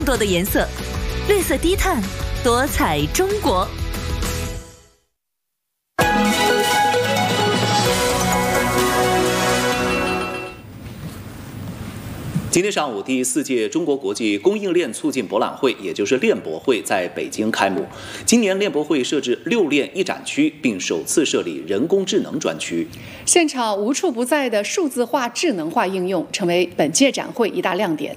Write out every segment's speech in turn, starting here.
多的颜色，绿色低碳，多彩中国。 今天上午，第4届中国国际供应链促进博览会，也就是链博会在北京开幕。今年链博会设置6链1展区，并首次设立人工智能专区。 现场无处不在的数字化、智能化应用，成为本届展会一大亮点。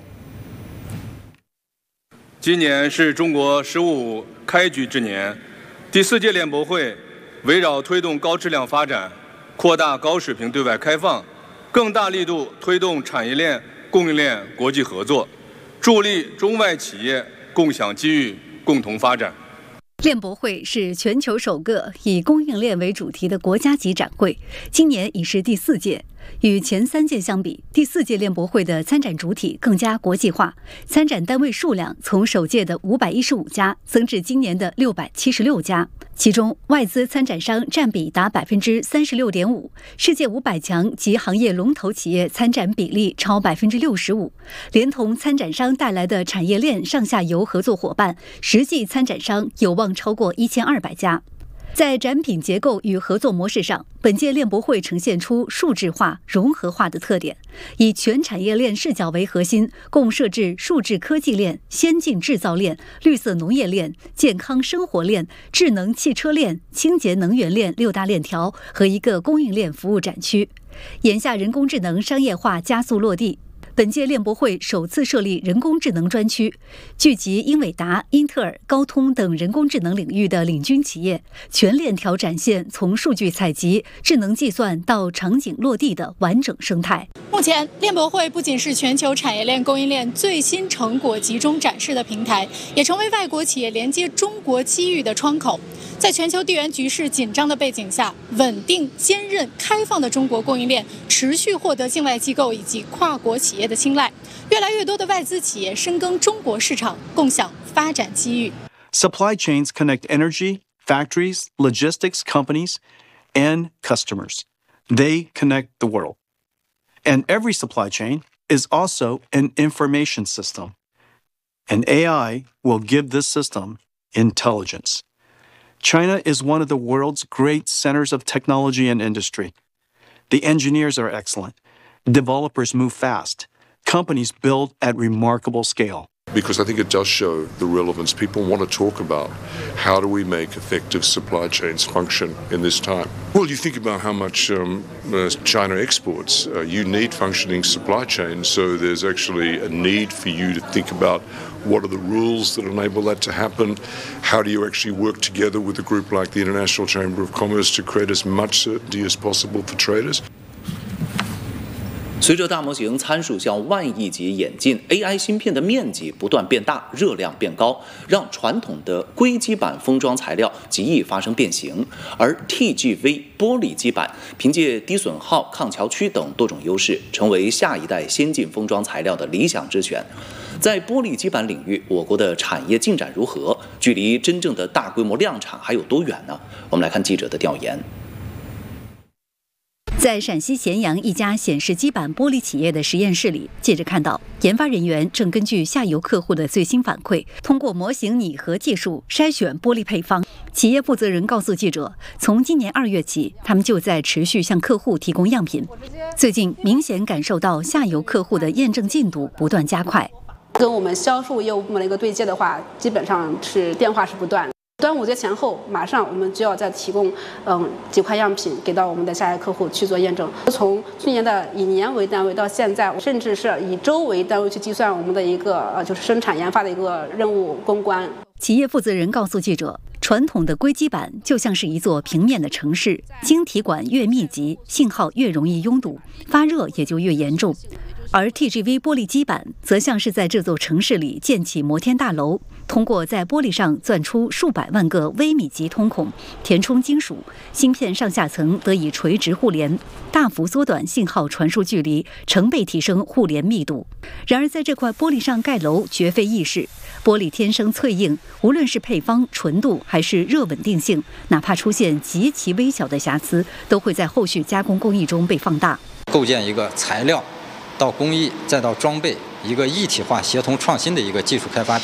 今年是中国“十五”开局之年，第4届链博会围绕推动高质量发展、扩大高水平对外开放，更大力度推动产业链、供应链国际合作，助力中外企业共享机遇、共同发展。 链博会是全球首个以供应链为主题的国家级展会，今年已是第4届。与前3届相比，第4届链博会的参展主体更加国际化，参展单位数量从首届的515家增至今年的676家，其中外资参展商占比达36.5%，世界500强及行业龙头企业参展比例超65%，连同参展商带来的产业链上下游合作伙伴，实际参展商有望超过1200家。在展品结构与合作模式上，本届链博会呈现出数字化、融合化的特点，以全产业链视角为核心，共设置数字科技链、先进制造链、绿色农业链、健康生活链、智能汽车链、清洁能源链6大链条和一个供应链服务展区。眼下人工智能商业化加速落地，本届链博会首次设立人工智能专区，聚集英伟达、英特尔、高通等人工智能领域的领军企业，全链条展现从数据采集、智能计算到场景落地的完整生态。 目前，链博会不仅是全球产业链、供应链最新成果集中展示的平台，也成为外国企业连接中国机遇的窗口。在全球地缘局势紧张的背景下，稳定、坚韧、开放的中国供应链持续获得境外机构以及跨国企业的青睐，越来越多的外资企业深耕中国市场，共享发展机遇。 Supply chains connect energy, factories, logistics companies, and customers. They connect the world. And every supply chain is also an information system. And AI will give this system intelligence. China is one of the world's great centers of technology and industry. The engineers are excellent. Developers move fast. Companies build at remarkable scale. Because I think it does show the relevance. People want to talk about how do we make effective supply chains function in this time. Well, you think about how much China exports. You need functioning supply chains, so there's actually a need for you to think about what are the rules that enable that to happen. How do you actually work together with a group like the International Chamber of Commerce to create as much certainty as possible for traders? 随着大模型参数向万亿级演进 ，AI 芯片的面积不断变大，热量变高，让传统的硅基板封装材料极易发生变形。而 TGV 玻璃基板凭借低损耗、抗桥区等多种优势，成为下一代先进封装材料的理想之选。在玻璃基板领域，我国的产业进展如何？距离真正的大规模量产还有多远呢？我们来看记者的调研。 在陕西咸阳一家显示基板玻璃企业的实验室里，记者看到研发人员正根据下游客户的最新反馈，通过模型拟合技术筛选玻璃配方。企业负责人告诉记者，从今年2月起，他们就在持续向客户提供样品。最近明显感受到下游客户的验证进度不断加快。 跟我们销售业务部门的一个对接的话，基本上是电话是不断。端午节前后，马上我们就要再提供几块样品给到我们的下游客户去做验证。从去年的以年为单位到现在，甚至是以周为单位去计算我们的一个就是生产研发的一个任务攻关。 企业负责人告诉记者，传统的硅基板就像是一座平面的城市，晶体管越密集，信号越容易拥堵，发热也就越严重。而 TGV 玻璃基板则像是在这座城市里建起摩天大楼，通过在玻璃上钻出数百万个微米级通孔，填充金属，芯片上下层得以垂直互联，大幅缩短信号传输距离，成倍提升互联密度。然而在这块玻璃上盖楼绝非易事，玻璃天生脆硬，无论是配方、纯度还是热稳定性，哪怕出现极其微小的瑕疵，都会在后续加工工艺中被放大。 构建一个材料到工艺再到装备一个一体化协同创新的一个技术开发。